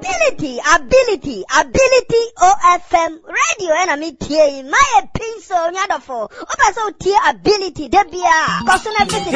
ability OFM radio and me tie my pencil nyadofo oba so tie ability debia cause na